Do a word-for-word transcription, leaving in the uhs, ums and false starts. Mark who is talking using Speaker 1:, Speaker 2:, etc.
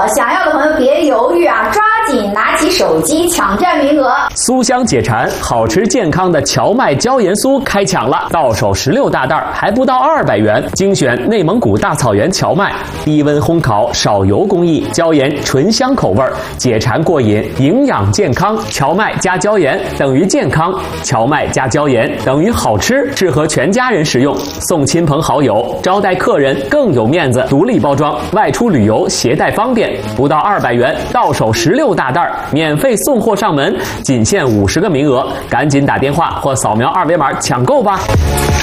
Speaker 1: 想要的朋友别犹豫啊，抓紧拿起手机抢占名额。
Speaker 2: 酥香解馋、好吃健康的荞麦椒盐酥开抢了，到手十六大袋，还不到二百元。精选内蒙古大草原荞麦，低温烘烤，少油工艺，椒盐醇香口味，解馋过瘾，营养健康。荞麦加椒盐等于健康，荞麦加椒盐等于好吃，适合全家人食用，送亲朋好友，招待客人更有面子。独立包装，外出旅游携带方便，不到二百元，到手十六大袋，免费送货上门，仅限五十个名额，赶紧打电话或扫描二维码抢购吧。